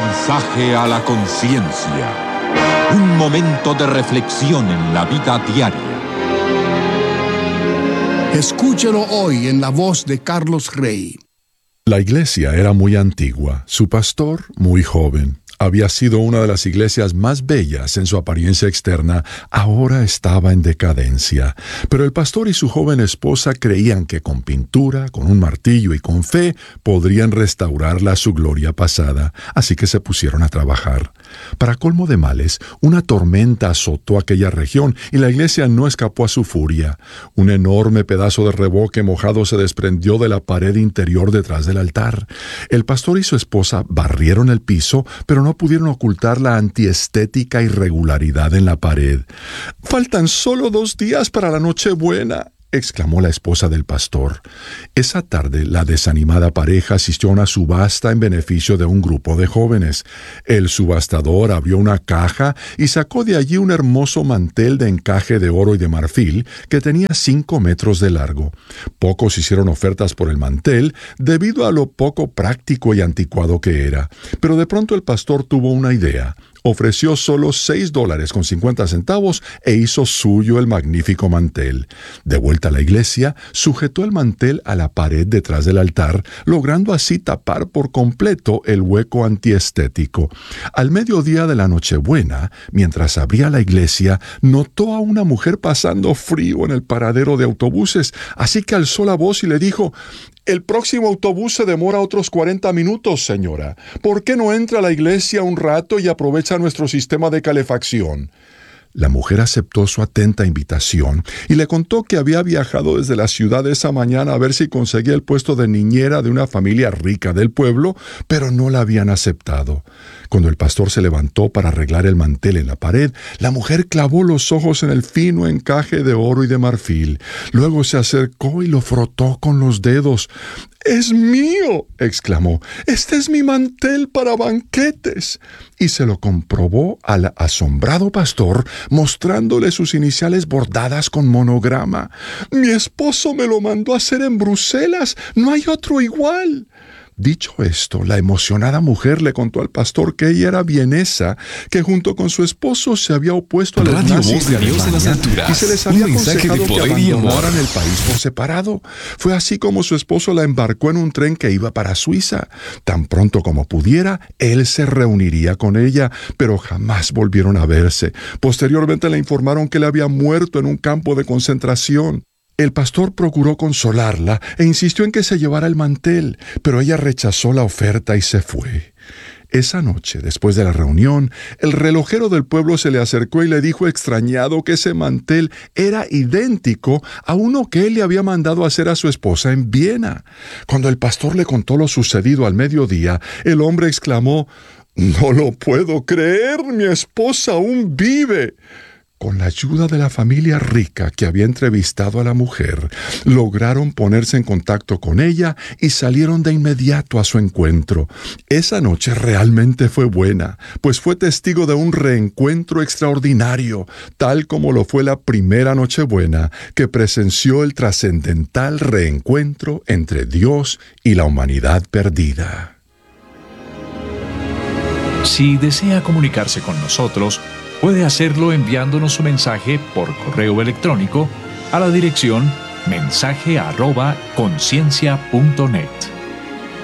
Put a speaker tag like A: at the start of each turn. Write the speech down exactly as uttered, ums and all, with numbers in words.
A: Mensaje a la conciencia. Un momento de reflexión en la vida diaria.
B: Escúchelo hoy en la voz de Carlos Rey.
C: La iglesia era muy antigua, su pastor muy joven. Había sido una de las iglesias más bellas en su apariencia externa, ahora estaba en decadencia. Pero el pastor y su joven esposa creían que con pintura, con un martillo y con fe podrían restaurarla a su gloria pasada, así que se pusieron a trabajar. Para colmo de males, una tormenta azotó aquella región y la iglesia no escapó a su furia. Un enorme pedazo de revoque mojado se desprendió de la pared interior detrás del altar. El pastor y su esposa barrieron el piso, pero no pudieron ocultar la antiestética irregularidad en la pared. «Faltan solo dos días para la Nochebuena», exclamó la esposa del pastor. Esa tarde, la desanimada pareja asistió a una subasta en beneficio de un grupo de jóvenes. El subastador abrió una caja y sacó de allí un hermoso mantel de encaje de oro y de marfil que tenía cinco metros de largo. Pocos hicieron ofertas por el mantel debido a lo poco práctico y anticuado que era. Pero de pronto el pastor tuvo una idea. Ofreció solo seis dólares con cincuenta centavos e hizo suyo el magnífico mantel. De vuelta a la iglesia, sujetó el mantel a la pared detrás del altar, logrando así tapar por completo el hueco antiestético. Al mediodía de la Nochebuena, mientras abría la iglesia, notó a una mujer pasando frío en el paradero de autobuses, así que alzó la voz y le dijo: «El próximo autobús se demora otros cuarenta minutos, señora. ¿Por qué no entra a la iglesia un rato y aprovecha nuestro sistema de calefacción?» La mujer aceptó su atenta invitación y le contó que había viajado desde la ciudad esa mañana a ver si conseguía el puesto de niñera de una familia rica del pueblo, pero no la habían aceptado. Cuando el pastor se levantó para arreglar el mantel en la pared, la mujer clavó los ojos en el fino encaje de oro y de marfil. Luego se acercó y lo frotó con los dedos. «¡Es mío!», exclamó. «Este es mi mantel para banquetes». Y se lo comprobó al asombrado pastor, mostrándole sus iniciales bordadas con monograma. «Mi esposo me lo mandó a hacer en Bruselas. No hay otro igual». Dicho esto, la emocionada mujer le contó al pastor que ella era vienesa, que junto con su esposo se había opuesto a los
D: Radio
C: nazis
D: Voz
C: de
D: de Dios en las
C: Alemania
D: alturas.
C: y se les había
D: Un mensaje de
C: aconsejado que
D: poder y amor.
C: abandonaran el país por separado. Fue así como su esposo la embarcó en un tren que iba para Suiza. Tan pronto como pudiera, él se reuniría con ella, pero jamás volvieron a verse. Posteriormente le informaron que él había muerto en un campo de concentración. El pastor procuró consolarla e insistió en que se llevara el mantel, pero ella rechazó la oferta y se fue. Esa noche, después de la reunión, el relojero del pueblo se le acercó y le dijo extrañado que ese mantel era idéntico a uno que él le había mandado hacer a su esposa en Viena. Cuando el pastor le contó lo sucedido al mediodía, el hombre exclamó: «No lo puedo creer, mi esposa aún vive». Con la ayuda de la familia rica que había entrevistado a la mujer, lograron ponerse en contacto con ella y salieron de inmediato a su encuentro. Esa noche realmente fue buena, pues fue testigo de un reencuentro extraordinario, tal como lo fue la primera Nochebuena que presenció el trascendental reencuentro entre Dios y la humanidad perdida.
E: Si desea comunicarse con nosotros, puede hacerlo enviándonos su mensaje por correo electrónico a la dirección mensaje arroba conciencia punto net.